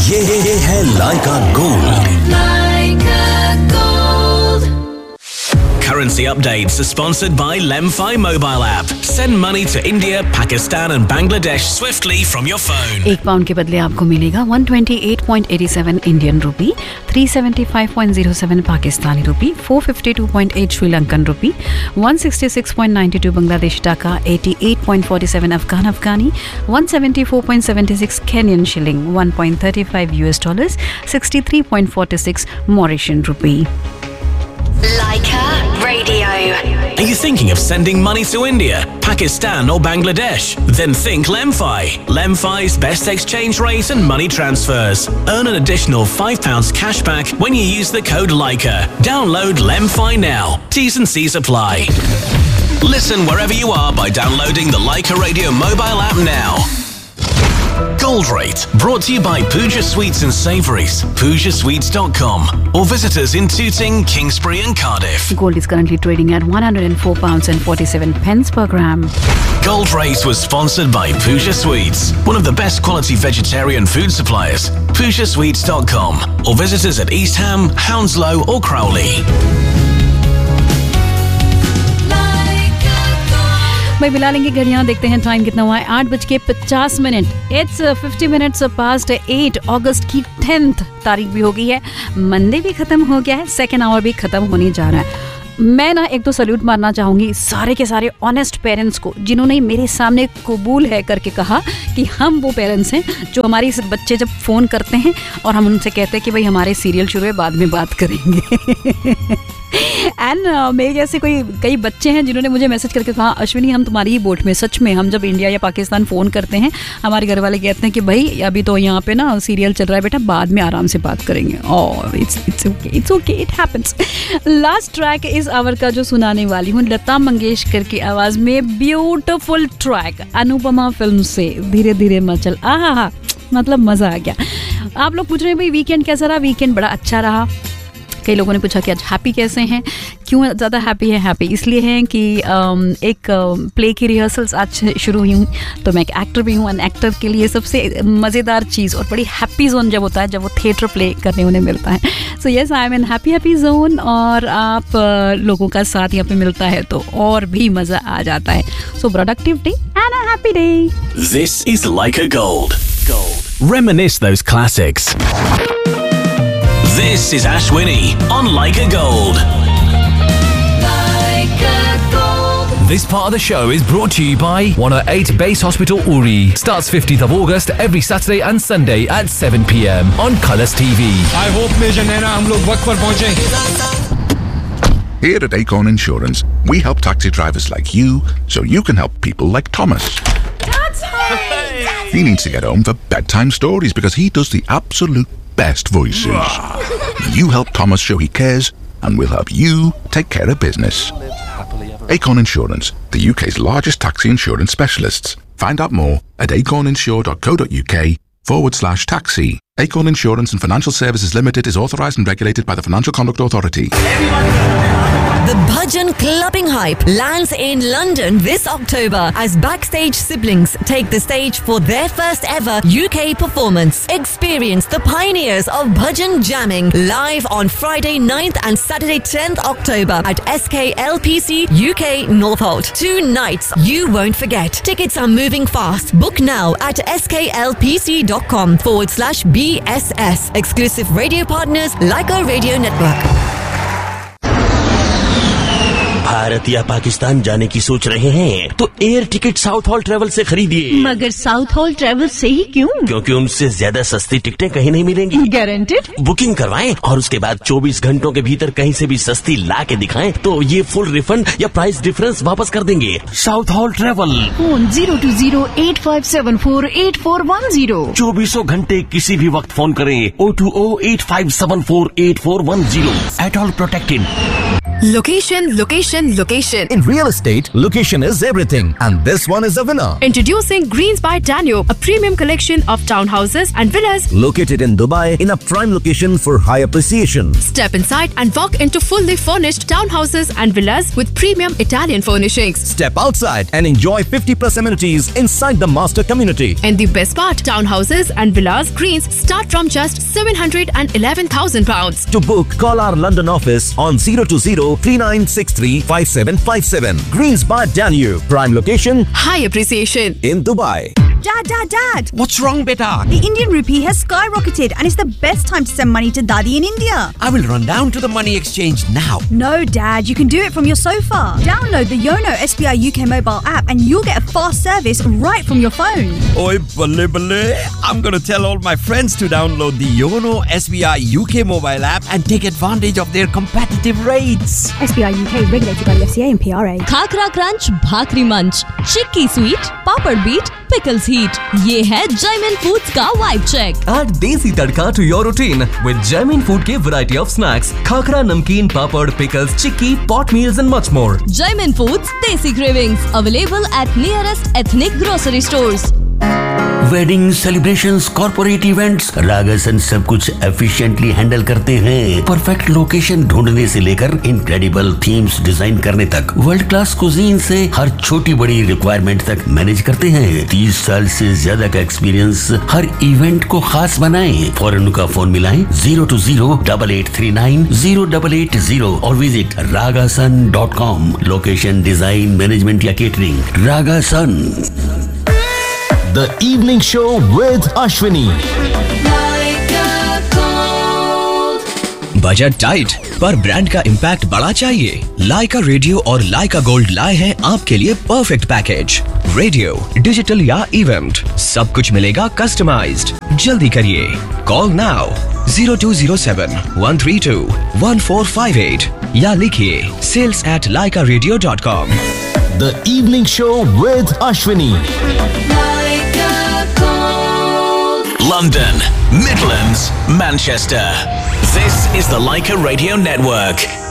ये है लाइका gold. Currency updates are sponsored by Lemfi mobile app. Send money to India, Pakistan and Bangladesh swiftly from your phone. एक pound के बदले आपको मिलेगा 128.87 इंडियन रुपी, 375.07 पाकिस्तानी रुपी, 452.8 श्रीलंकन रुपी, 166.92 बांग्लादेश टाका, 88.47 अफगानी, 174.76 Kenyon shilling, 1.35 US dollars, 63.46 Mauritian rupee. Laika Radio. Are you thinking of sending money to India, Pakistan or Bangladesh? Then think Lemfi. Lemfi's best exchange rate and money transfers. Earn an additional £5 cash back when you use the code Laika. Download Lemfi now. T's and C's apply. Listen wherever you are by downloading the Laika Radio mobile app now. Gold Rate, brought to you by Pooja Sweets and Savouries, PoojaSweets.com, or visit us in Tooting, Kingsbury and Cardiff. Gold is currently trading at £104 and 47 pence per gram. Gold Rate was sponsored by Pooja Sweets, one of the best quality vegetarian food suppliers. PoojaSweets.com, or visit us at East Ham, Hounslow or Crowley. भाई मिला लेंगे घड़ियां, देखते हैं time कितना हुआ है। 8:50। It's 50 minutes past 8 अगस्त की 10th तारीख भी हो गई है। मंडे भी खत्म हो गया है, सेकेंड आवर भी खत्म होने जा रहा है। मैं ना एक तो सल्यूट मारना चाहूँगी सारे के सारे ऑनेस्ट पेरेंट्स को, जिन्होंने मेरे सामने कबूल है करके कहा कि हम वो पेरेंट्स हैं जो हमारे बच्चे जब फ़ोन करते हैं और हम उनसे कहते हैं कि भाई हमारे सीरियल शुरू है, बाद में बात करेंगे। एंड मेरे जैसे कई बच्चे हैं जिन्होंने मुझे मैसेज करके कहा अश्विनी हम तुम्हारी ही बोट में, सच में हम जब इंडिया या पाकिस्तान फ़ोन करते हैं हमारे घर वाले कहते हैं कि भाई अभी तो यहाँ पे ना सीरियल चल रहा है बेटा, बाद में आराम से बात करेंगे। और it's okay, it happens. Last track इस आवर का जो सुनाने वाली हूँ लता मंगेशकर की आवाज़ में, ब्यूटिफुल ट्रैक अनुपमा फिल्म से, धीरे धीरे मचल। आहा, मतलब मज़ा आ गया। आप लोग पूछ रहे हैं भाई वीकेंड कैसा रहा? वीकेंड बड़ा अच्छा रहा। कई लोगों ने पूछा कि आज हैप्पी कैसे हैं, क्यों ज़्यादा हैप्पी है? हैप्पी इसलिए हैं कि एक प्ले की रिहर्सल्स आज शुरू हुई हूँ, तो मैं एक एक्टर भी हूँ। एंड एक्टर के लिए सबसे मज़ेदार चीज़ और बड़ी हैप्पी जोन जब होता है जब वो थिएटर प्ले करने उन्हें मिलता है। So yes, I am in happy zone, और आप लोगों का साथ यहाँ पे मिलता है तो और भी मज़ा आ जाता है। सो productive day and a happy day. This is Laika Gold. Reminisce those classics. This is Ashwini on Laika Gold. Laika Gold. This part of the show is brought to you by 108 Base Hospital Uri. Starts 15th of August every Saturday and Sunday at 7 p.m. on Colours TV. I hope Major Naina हम लोग वक्त पर पहुंचे। Here at Acorn Insurance, we help taxi drivers like you so you can help people like Thomas. He needs to get home for bedtime stories because he does the absolute best voices. You help Thomas show he cares and we'll help you take care of business. Acorn Insurance, the UK's largest taxi insurance specialists. Find out more at acorninsure.co.uk/taxi. Acorn Insurance and Financial Services Limited is authorised and regulated by the Financial Conduct Authority. The Bhajan Clubbing Hype lands in London this October as Backstage siblings take the stage for their first ever UK performance. Experience the pioneers of Bhajan jamming live on Friday 9th and Saturday 10th October at SKLPC UK Northolt. 2 nights you won't forget. Tickets are moving fast. Book now at sklpc.com/BSS. Exclusive radio partners Laika Radio Network. Bharat या पाकिस्तान जाने की सोच रहे हैं तो air ticket south hall travel से खरीदिए। मगर साउथ हॉल ट्रेवल से ही क्यों? क्योंकि उनसे ज्यादा सस्ती टिकटें कहीं नहीं मिलेंगी। गारंटेड? बुकिंग करवाएं और उसके बाद 24 घंटों के भीतर कहीं से भी सस्ती ला के दिखाएं तो ये फुल रिफंड या प्राइस डिफरेंस वापस कर देंगे। South hall travel, phone 020-8574-8410। 24 घंटे किसी भी वक्त फोन करें 020-8574-8410। At all protected. Location, location, location. In real estate, location is everything, and this one is a winner. Introducing Greens by Danube, a premium collection of townhouses and villas Located in Dubai in a prime location for high appreciation. Step inside and walk into fully furnished townhouses and villas with premium Italian furnishings. Step outside and enjoy 50+ amenities inside the master community. And the best part, townhouses and villas Greens start from just £711,000. To book, call our London office on 020-3963-5757. Greens by Danube, prime location, high appreciation in Dubai. Dad. What's wrong, beta? The Indian rupee has skyrocketed and it's the best time to send money to Dadi in India. I will run down to the money exchange now. No, Dad, you can do it from your sofa. Download the Yono SBI UK mobile app and you'll get a fast service right from your phone. Oi, balle. I'm going to tell all my friends to download the Yono SBI UK mobile app and take advantage of their competitive rates. SBI UK regulated by the FCA and PRA. Khakhra crunch, भाकरी मंच, चिक्की sweet, पापड़ beat, pickles heat. ये है Jaymin foods का vibe check. Add देसी तड़का to your routine with Jaimin Food के variety of snacks, khakhra, नमकीन, पापड़, pickles, chikki, pot meals and much more. Jaimin Foods Desi Cravings available at nearest ethnic grocery stores. Wedding celebrations, corporate events, रागासन सब कुछ efficiently handle करते हैं. Perfect location ढूंढने से लेकर incredible themes design करने तक, वर्ल्ड क्लास कुजीन से हर छोटी बड़ी रिक्वायरमेंट तक मैनेज करते हैं. 30 साल से ज्यादा का एक्सपीरियंस हर इवेंट को खास बनाए. फौरन उनका फोन मिलाएं 020-8839-0880 और visit ragasan.com. Location, design, management या catering, रागासन. The Evening Show with Ashwini. Budget tight पर ब्रांड का इम्पैक्ट बड़ा चाहिए? लाइका रेडियो और लाइका गोल्ड लाए हैं आपके लिए परफेक्ट पैकेज. रेडियो, डिजिटल या इवेंट, सब कुछ मिलेगा कस्टमाइज्ड. जल्दी करिए, कॉल नाउ 0207-132-1458 या लिखिए sales@laikaradio.com. The Evening Show with Ashwini. London, Midlands, Manchester. This is the Leica Radio Network.